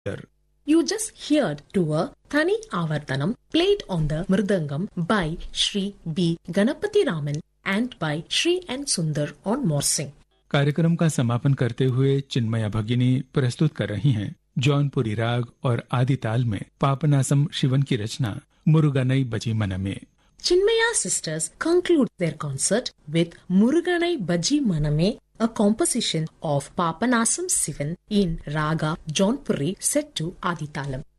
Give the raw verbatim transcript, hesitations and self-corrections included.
You just heard to a Thani Avartanam played on the Mridangam by Shri B. Ganapati Raman and by Shri N. Sundar on Morsing. कार्यक्रम का समापन करते हुए चिन्मया भगिनी प्रस्तुत कर रही हैं जौनपुरी राग और आदि ताल में पापनासम शिवन की रचना मुरुगनई बजी मनमे. Chinmaya sisters conclude their concert with Muruganai Baji Maname, a composition of Papanasam Sivan in Raga Jaunpuri set to Aditalam.